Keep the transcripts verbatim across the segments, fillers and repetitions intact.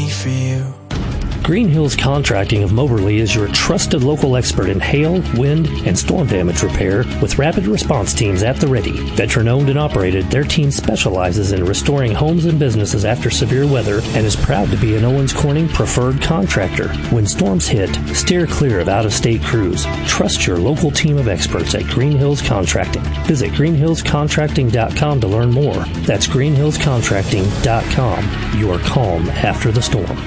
me for you. Green Hills Contracting of Moberly is your trusted local expert in hail, wind, and storm damage repair with rapid response teams at the ready. Veteran-owned and operated, their team specializes in restoring homes and businesses after severe weather and is proud to be an Owens Corning preferred contractor. When storms hit, steer clear of out-of-state crews. Trust your local team of experts at Green Hills Contracting. Visit green hills contracting dot com to learn more. That's green hills contracting dot com. Your calm after the storm.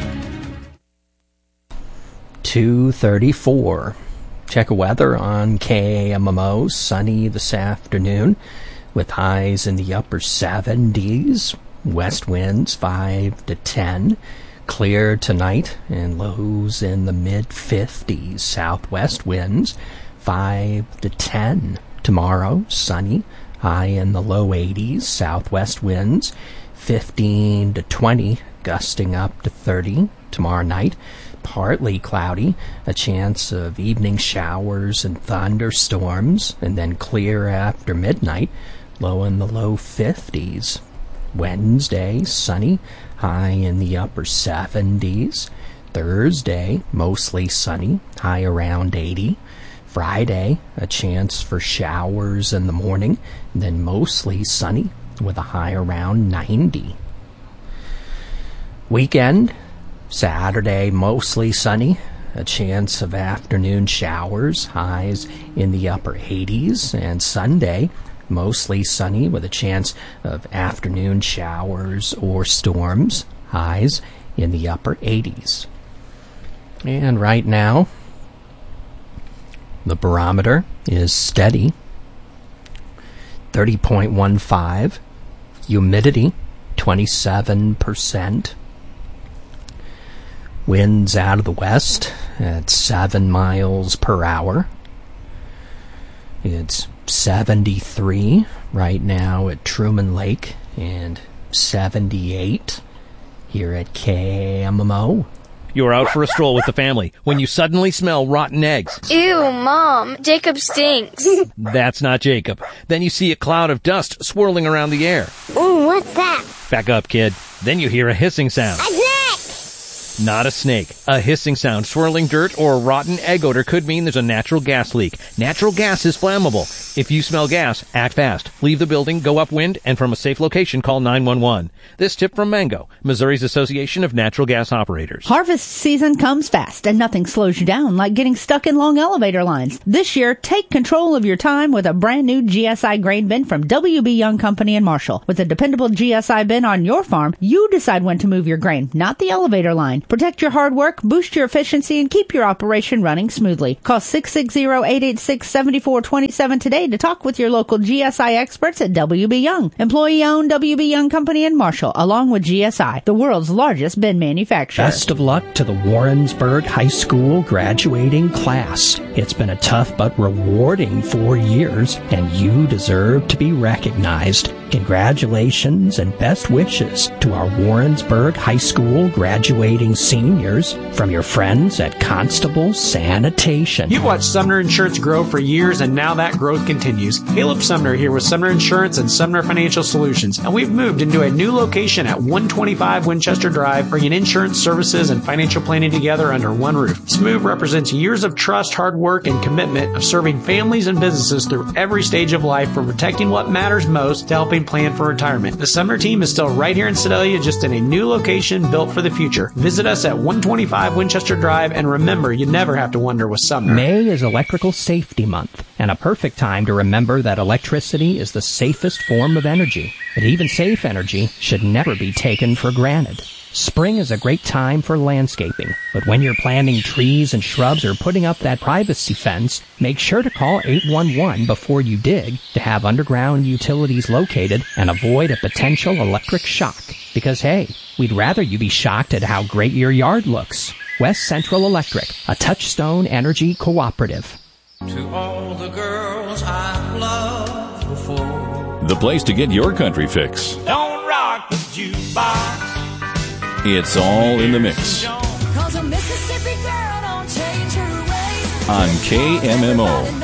two thirty-four. Check weather on K A M M O. Sunny this afternoon with highs in the upper seventies. West winds five to ten. Clear tonight and lows in the mid fifties. Southwest winds five to ten. Tomorrow, sunny. High in the low eighties. Southwest winds fifteen to twenty. Gusting up to thirty. Tomorrow night, partly cloudy, a chance of evening showers and thunderstorms, and then clear after midnight, low in the low fifties. Wednesday, sunny, high in the upper seventies. Thursday, mostly sunny, high around eighty. Friday, a chance for showers in the morning, and then mostly sunny with a high around ninety. Weekend, Saturday, mostly sunny, a chance of afternoon showers, highs in the upper eighties, and Sunday, mostly sunny with a chance of afternoon showers or storms, highs in the upper eighties. And right now, the barometer is steady, thirty point one five, humidity twenty-seven percent. Winds out of the west at seven miles per hour. It's seventy-three right now at Truman Lake and seventy-eight here at K A M M O. You're out for a stroll with the family when you suddenly smell rotten eggs. Ew, Mom, Jacob stinks. That's not Jacob. Then you see a cloud of dust swirling around the air. Ooh, what's that? Back up, kid. Then you hear a hissing sound. A snake! Not a snake. A hissing sound, swirling dirt, or rotten egg odor could mean there's a natural gas leak. Natural gas is flammable. If you smell gas, act fast. Leave the building, go upwind, and from a safe location, call nine one one. This tip from Mango, Missouri's Association of Natural Gas Operators. Harvest season comes fast, and nothing slows you down like getting stuck in long elevator lines. This year, take control of your time with a brand new G S I grain bin from W B. Young Company in Marshall. With a dependable G S I bin on your farm, you decide when to move your grain, not the elevator line. Protect your hard work, boost your efficiency, and keep your operation running smoothly. Call six six zero, eight eight six, seven four two seven today to talk with your local G S I experts at W B. Young. Employee-owned W B. Young Company in Marshall, along with G S I, the world's largest bin manufacturer. Best of luck to the Warrensburg High School graduating class. It's been a tough but rewarding four years, and you deserve to be recognized. Congratulations and best wishes to our Warrensburg High School graduating seniors from your friends at Constable Sanitation. You've watched Sumner Insurance grow for years, and now that growth continues. Caleb Sumner here with Sumner Insurance and Sumner Financial Solutions, and we've moved into a new location at one twenty-five Winchester Drive, bringing insurance services and financial planning together under one roof. This move represents years of trust, hard work, and commitment of serving families and businesses through every stage of life, from protecting what matters most to helping plan for retirement. The Sumner team is still right here in Sedalia, just in a new location built for the future. Visit us at one twenty-five Winchester Drive, and remember, you never have to wonder with Sumner. May is Electrical Safety Month, and a perfect time to remember that electricity is the safest form of energy. But even safe energy should never be taken for granted. Spring is a great time for landscaping, but when you're planting trees and shrubs or putting up that privacy fence, make sure to call eight one one before you dig to have underground utilities located and avoid a potential electric shock. Because hey, we'd rather you be shocked at how great your yard looks. West Central Electric, a Touchstone Energy cooperative. To all the girls I've loved before, the place to get your country fix. Don't rock the jukebox. It's all in the mix. Cause a Mississippi girl don't change her ways. On K M M O.